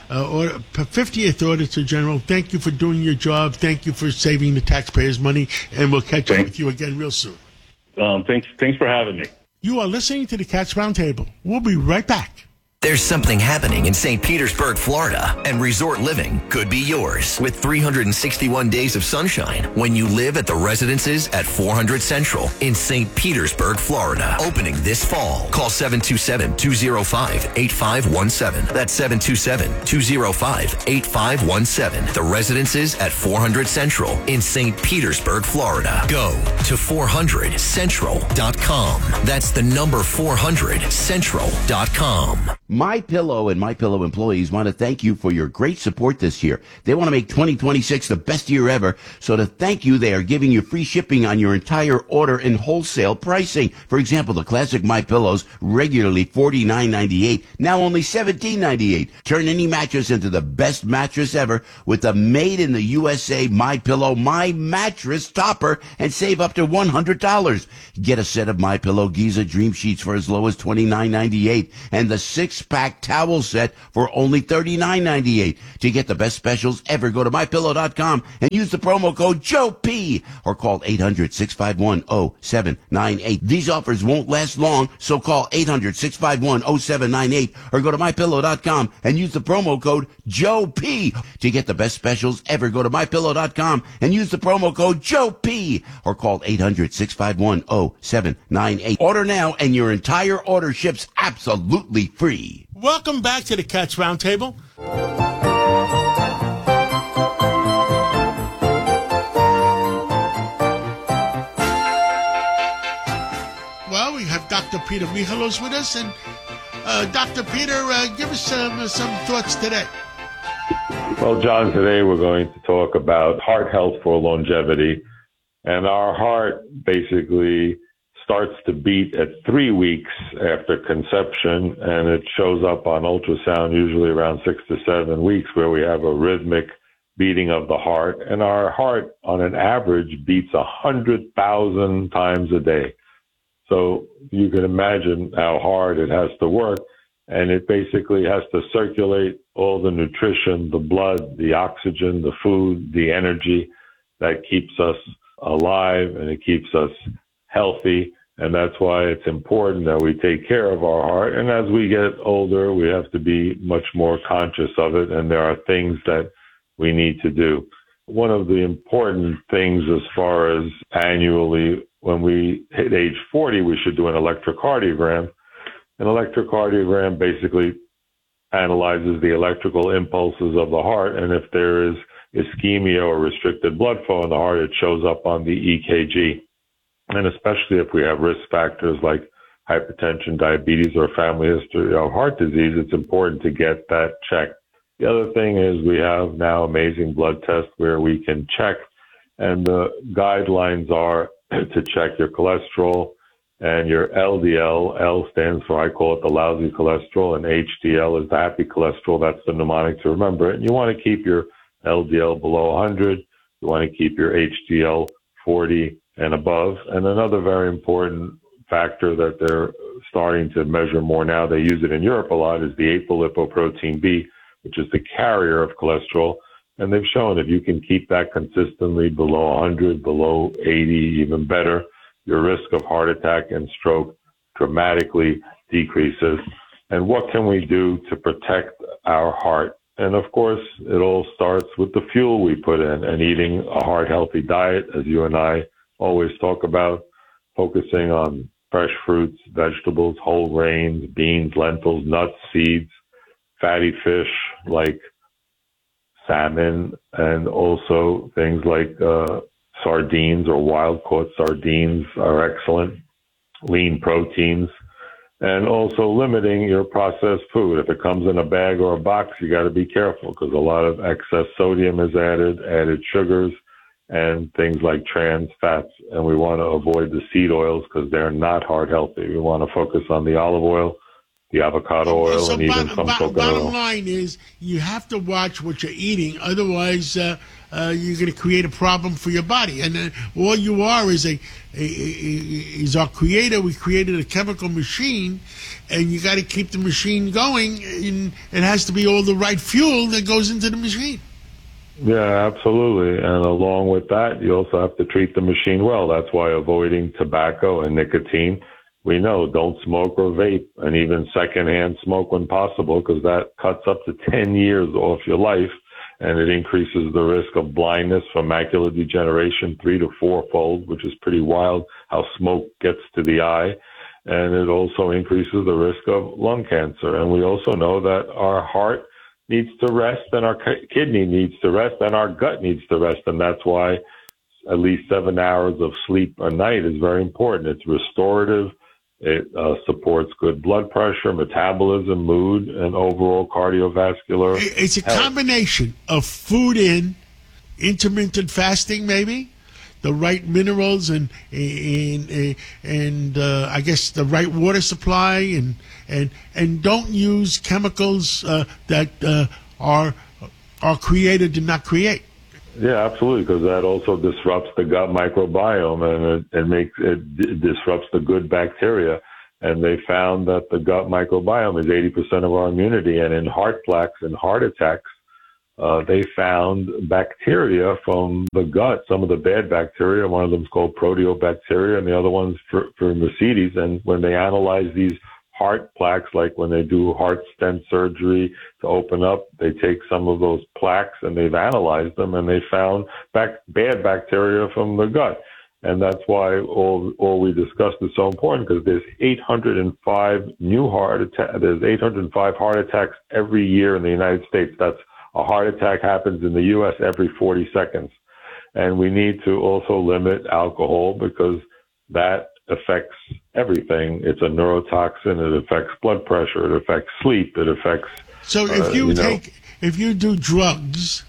[SPEAKER 2] 50th Auditor General, thank you for doing your job. Thank you for saving the taxpayers' money, and we'll catch up with you again real soon.
[SPEAKER 12] Thanks for having me.
[SPEAKER 2] You are listening to the Cats Roundtable. We'll be right back.
[SPEAKER 5] There's something happening in St. Petersburg, Florida, and resort living could be yours with 361 days of sunshine when you live at the residences at 400 Central in St. Petersburg, Florida. Opening this fall. Call 727-205-8517. That's 727-205-8517. The residences at 400 Central in St. Petersburg, Florida. Go to 400central.com. That's the number 400central.com.
[SPEAKER 13] MyPillow and MyPillow employees want to thank you for your great support this year. They want to make 2026 the best year ever. So to thank you, they are giving you free shipping on your entire order and wholesale pricing. For example, the classic MyPillows, regularly $49.98, now only $17.98. Turn any mattress into the best mattress ever with the made in the USA MyPillow My Mattress Topper and save up to $100. Get a set of MyPillow Giza Dream Sheets for as low as $29.98 and the 6-pack towel set for only $39.98. To get the best specials ever, go to MyPillow.com and use the promo code JOEP or call 800-651-0798. These offers won't last long, so call 800-651-0798 or go to MyPillow.com and use the promo code JOEP. To get the best specials ever, go to MyPillow.com and use the promo code JOEP or call 800-651-0798. Order now and your entire order ships absolutely free.
[SPEAKER 2] Welcome back to the Cats Roundtable. Well, we have Dr. Peter Michalos with us, and Dr. Peter, give us some thoughts today.
[SPEAKER 14] Well, John, today we're going to talk about heart health for longevity. And our heart basically starts to beat at 3 weeks after conception, and it shows up on ultrasound usually around 6 to 7 weeks, where we have a rhythmic beating of the heart. And our heart, on an average, beats 100,000 times a day. So you can imagine how hard it has to work. And it basically has to circulate all the nutrition, the blood, the oxygen, the food, the energy that keeps us alive, and it keeps us healthy. And that's why it's important that we take care of our heart. And as we get older, we have to be much more conscious of it. And there are things that we need to do. One of the important things as far as annually, when we hit age 40, we should do an electrocardiogram. An electrocardiogram basically analyzes the electrical impulses of the heart. And if there is ischemia or restricted blood flow in the heart, it shows up on the EKG. And especially if we have risk factors like hypertension, diabetes, or family history of heart disease, it's important to get that checked. The other thing is we have now amazing blood tests where we can check, and the guidelines are to check your cholesterol and your LDL. L stands for, I call it the lousy cholesterol, and HDL is the happy cholesterol. That's the mnemonic to remember it. And you want to keep your LDL below 100. You want to keep your HDL 40 and above. And another very important factor that they're starting to measure more now, they use it in Europe a lot, is the apolipoprotein B, which is the carrier of cholesterol. And they've shown if you can keep that consistently below 100, below 80, even better, your risk of heart attack and stroke dramatically decreases. And what can we do to protect our heart? And of course, it all starts with the fuel we put in and eating a heart-healthy diet, as you and I always talk about, focusing on fresh fruits, vegetables, whole grains, beans, lentils, nuts, seeds, fatty fish like salmon, and also things like sardines or wild-caught sardines are excellent, lean proteins, and also limiting your processed food. If it comes in a bag or a box, you got to be careful because a lot of excess sodium is added sugars, and things like trans fats. And we want to avoid the seed oils because they're not heart healthy. We want to focus on the olive oil, the avocado oil,
[SPEAKER 2] so
[SPEAKER 14] and even some coconut oil.
[SPEAKER 2] Bottom line is you have to watch what you're eating. Otherwise, you're going to create a problem for your body. And all you are is is our creator. We created a chemical machine, and you got to keep the machine going. And it has to be all the right fuel that goes into the machine.
[SPEAKER 14] Yeah, absolutely. And along with that, you also have to treat the machine well. That's why avoiding tobacco and nicotine. We know don't smoke or vape, and even secondhand smoke when possible, because that cuts up to 10 years off your life, and it increases the risk of blindness from macular degeneration 3 to 4-fold, which is pretty wild how smoke gets to the eye. And it also increases the risk of lung cancer. And we also know that our heart needs to rest, and our kidney needs to rest, and our gut needs to rest. And that's why at least 7 hours of sleep a night is very important. It's restorative It supports good blood pressure, metabolism, mood, and overall cardiovascular
[SPEAKER 2] It's a
[SPEAKER 14] health.
[SPEAKER 2] combination of food in, intermittent fasting maybe, the right minerals and I guess the right water supply and don't use chemicals that are created to not create.
[SPEAKER 14] Yeah, absolutely, because that also disrupts the gut microbiome and it disrupts the good bacteria. And they found that the gut microbiome is 80% of our immunity. And in heart plaques and heart attacks, they found bacteria from the gut, some of the bad bacteria. One of them is called proteobacteria, and the other one's Firmicutes. And when they analyze these heart plaques, like when they do heart stent surgery to open up, they take some of those plaques and they've analyzed them, and they found bad bacteria from the gut. And that's why all we discussed is so important, because there's 805 there's 805 heart attacks every year in the United States. That's a heart attack happens in the U.S. every 40 seconds. And we need to also limit alcohol, because that affects everything. It's a neurotoxin. It affects blood pressure. It affects sleep. It affects.
[SPEAKER 2] So if you do drugs,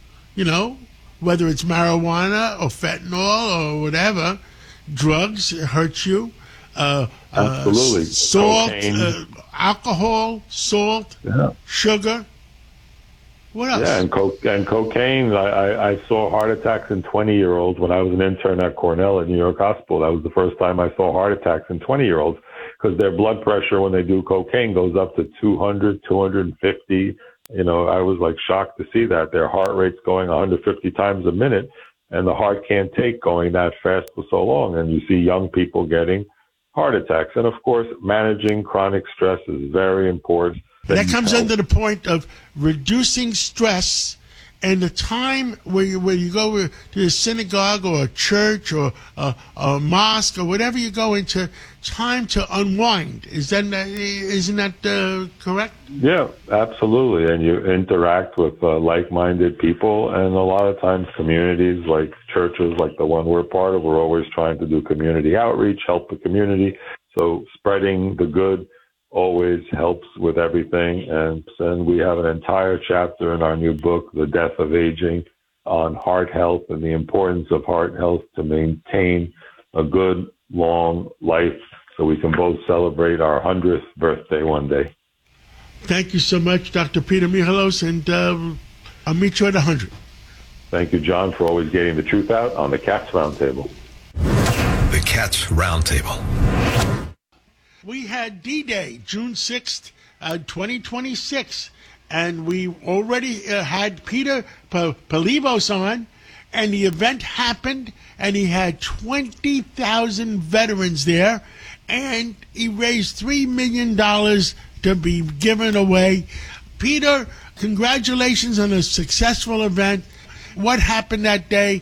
[SPEAKER 2] whether it's marijuana or fentanyl or whatever, drugs hurt you.
[SPEAKER 14] Absolutely.
[SPEAKER 2] Salt, alcohol, salt, sugar. What else?
[SPEAKER 14] Yeah, and cocaine. I saw heart attacks in 20-year-olds when I was an intern at Cornell at New York Hospital. That was the first time I saw heart attacks in 20-year-olds, because their blood pressure when they do cocaine goes up to 200, 250. I was like shocked to see that. Their heart rate's going 150 times a minute, and the heart can't take going that fast for so long. And you see young people getting heart attacks. And, of course, managing chronic stress is very important.
[SPEAKER 2] That comes under the point of reducing stress, and the time where you go to a synagogue or a church or a mosque or whatever you go into, time to unwind. Isn't that correct?
[SPEAKER 14] Yeah, absolutely. And you interact with like-minded people, and a lot of times communities like churches like the one we're part of, we're always trying to do community outreach, help the community. So spreading the good always helps with everything. And we have an entire chapter in our new book, The Death of Aging, on heart health and the importance of heart health to maintain a good, long life, so we can both celebrate our 100th birthday one day.
[SPEAKER 2] Thank you so much, Dr. Peter Michalos, and I'll meet you at 100.
[SPEAKER 14] Thank you, John, for always getting the truth out on the Cats Roundtable.
[SPEAKER 3] The Cats Roundtable.
[SPEAKER 2] We had D-Day, June 6th, 2026, and we already had Peter Palivos on, and the event happened, and he had 20,000 veterans there, and he raised $3 million to be given away. Peter, congratulations on a successful event. What happened that day?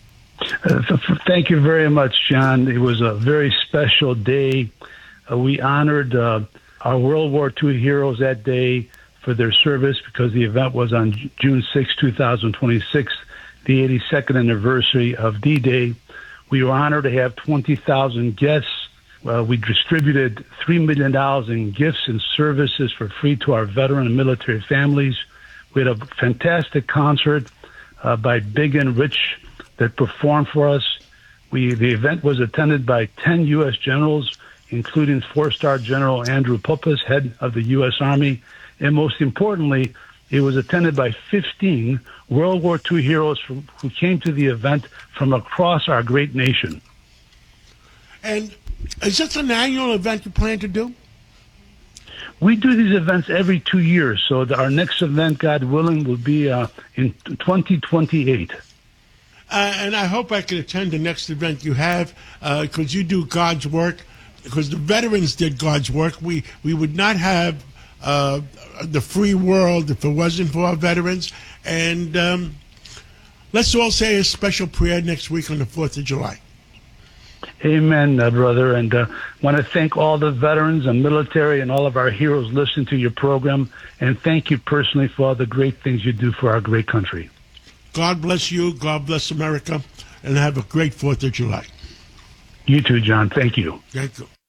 [SPEAKER 15] Thank you very much, John. It was a very special day. We honored our World War II heroes that day for their service, because the event was on June 6, 2026, the 82nd anniversary of D-Day. We were honored to have 20,000 guests. We distributed $3 million in gifts and services for free to our veteran and military families. We had a fantastic concert by Big and Rich that performed for us. The event was attended by 10 U.S. generals, including 4-star General Andrew Puppis, head of the U.S. Army. And most importantly, it was attended by 15 World War II heroes who came to the event from across our great nation.
[SPEAKER 2] And is this an annual event you plan to do?
[SPEAKER 15] We do these events every 2 years, so our next event, God willing, will be in 2028.
[SPEAKER 2] And I hope I can attend the next event you have, because you do God's work. Because the veterans did God's work. We would not have the free world if it wasn't for our veterans. And let's all say a special prayer next week on the 4th of July.
[SPEAKER 15] Amen, brother. And want to thank all the veterans and military and all of our heroes listening to your program. And thank you personally for all the great things you do for our great country.
[SPEAKER 2] God bless you. God bless America. And have a great 4th of July.
[SPEAKER 15] You too, John. Thank you.
[SPEAKER 2] Thank you.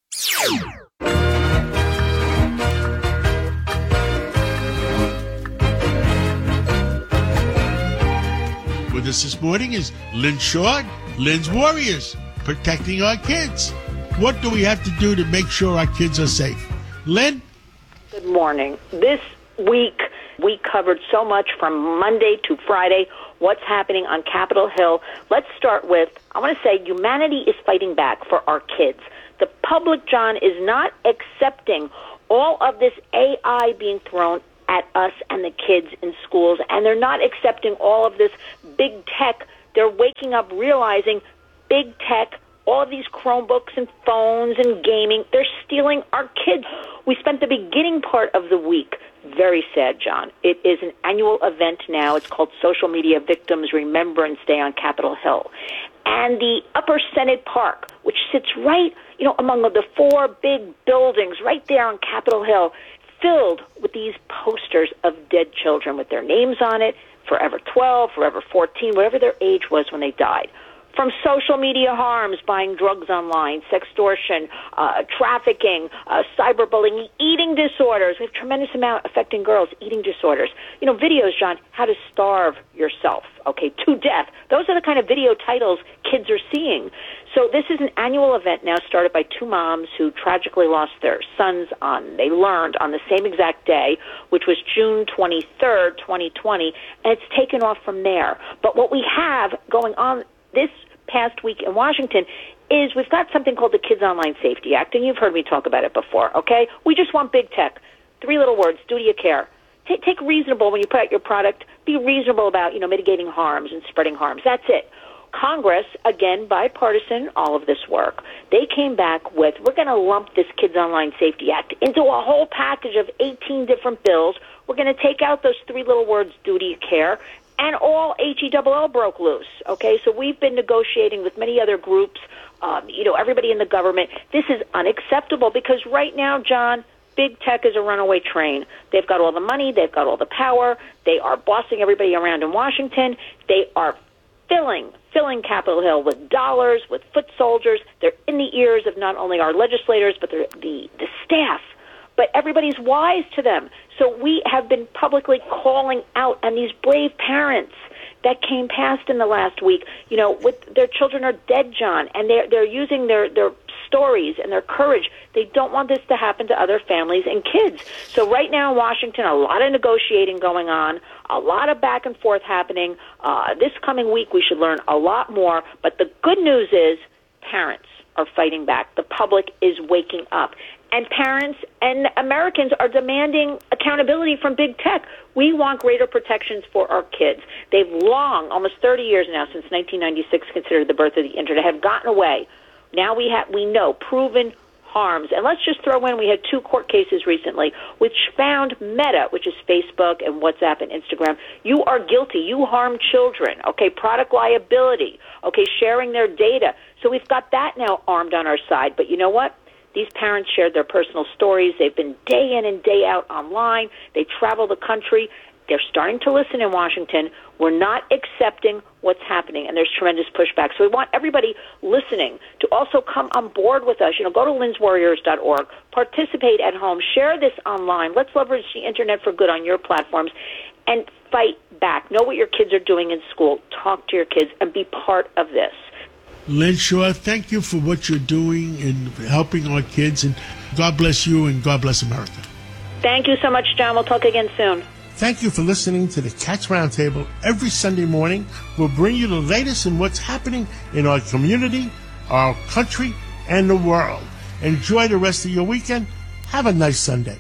[SPEAKER 2] With us this morning is Lynn Shaw, Lynn's Warriors, protecting our kids. What do we have to do to make sure our kids are safe? Lynn?
[SPEAKER 16] Good morning. This week, we covered so much from Monday to Friday, what's happening on Capitol Hill. Let's start with, I want to say humanity is fighting back for our kids. The public, John, is not accepting all of this AI being thrown at us and the kids in schools, and they're not accepting all of this big tech. They're waking up realizing big tech, all of these Chromebooks and phones and gaming, they're stealing our kids. We spent the beginning part of the week, very sad, John. It is an annual event now. It's called Social Media Victims Remembrance Day on Capitol Hill. And the Upper Senate Park, which sits right, among the four big buildings right there on Capitol Hill, filled with these posters of dead children with their names on it, forever 12, forever 14, whatever their age was when they died. From social media harms, buying drugs online, sextortion, trafficking, cyberbullying, eating disorders. We have a tremendous amount affecting girls, eating disorders. Videos, John, how to starve yourself, to death. Those are the kind of video titles kids are seeing. So this is an annual event now started by two moms who tragically lost their sons they learned on the same exact day, which was June 23rd, 2020, and it's taken off from there. But what we have going on this past week in Washington is we've got something called the Kids Online Safety Act, and you've heard me talk about it before, okay? We just want big tech. 3 little words, duty of care. Take reasonable when you put out your product. Be reasonable about, mitigating harms and spreading harms. That's it. Congress, again, bipartisan, all of this work, they came back with, we're going to lump this Kids Online Safety Act into a whole package of 18 different bills. We're going to take out those 3 little words, duty of care, and all HELL broke loose, okay? So we've been negotiating with many other groups, everybody in the government. This is unacceptable because right now, John, big tech is a runaway train. They've got all the money. They've got all the power. They are bossing everybody around in Washington. They are filling Capitol Hill with dollars, with foot soldiers. They're in the ears of not only our legislators, but the staff. But everybody's wise to them. So we have been publicly calling out, and these brave parents that came past in the last week, with their children are dead, John, and they're using their stories and their courage. They don't want this to happen to other families and kids. So right now in Washington, a lot of negotiating going on, a lot of back and forth happening. This coming week, we should learn a lot more. But the good news is parents are fighting back. The public is waking up. And parents and Americans are demanding accountability from big tech. We want greater protections for our kids. They've long, almost 30 years now, since 1996, considered the birth of the Internet, have gotten away. Now we know proven harms. And let's just throw in, we had 2 court cases recently which found Meta, which is Facebook and WhatsApp and Instagram, you are guilty. You harm children, product liability, sharing their data. So we've got that now armed on our side. But you know what? These parents shared their personal stories. They've been day in and day out online. They travel the country. They're starting to listen in Washington. We're not accepting what's happening, and there's tremendous pushback. So we want everybody listening to also come on board with us. Go to lynswarriors.org, participate at home, share this online. Let's leverage the Internet for good on your platforms and fight back. Know what your kids are doing in school. Talk to your kids and be part of this.
[SPEAKER 2] Lynn Shaw, thank you for what you're doing and helping our kids, and God bless you and God bless America.
[SPEAKER 16] Thank you so much, John. We'll talk again soon.
[SPEAKER 2] Thank you for listening to the Cats Roundtable. Every Sunday morning, we'll bring you the latest in what's happening in our community, our country, and the world. Enjoy the rest of your weekend. Have a nice Sunday.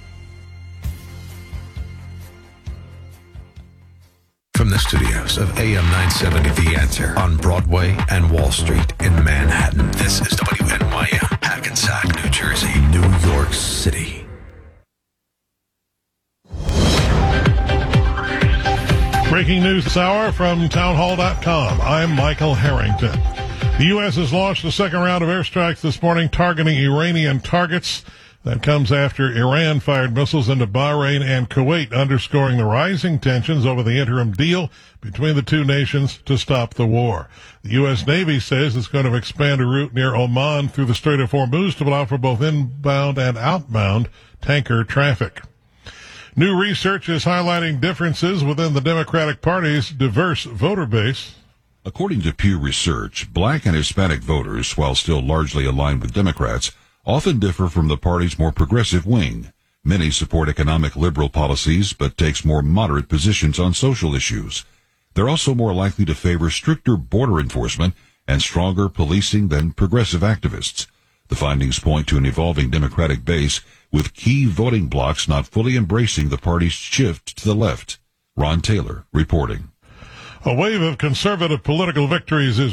[SPEAKER 3] From the studios of AM 970 The Answer on Broadway and Wall Street in Manhattan, this is WNYM, Hackensack, New Jersey, New York City.
[SPEAKER 17] Breaking news this hour from townhall.com. I'm Michael Harrington. The U.S. has launched the second round of airstrikes this morning targeting Iranian targets. That comes after Iran fired missiles into Bahrain and Kuwait, underscoring the rising tensions over the interim deal between the two nations to stop the war. The U.S. Navy says it's going to expand a route near Oman through the Strait of Hormuz to allow for both inbound and outbound tanker traffic. New research is highlighting differences within the Democratic Party's diverse voter base.
[SPEAKER 18] According to Pew Research, black and Hispanic voters, while still largely aligned with Democrats, often differ from the party's more progressive wing. Many support economic liberal policies, but takes more moderate positions on social issues. They're also more likely to favor stricter border enforcement and stronger policing than progressive activists. The findings point to an evolving Democratic base, with key voting blocs not fully embracing the party's shift to the left. Ron Taylor reporting.
[SPEAKER 17] A wave of conservative political victories is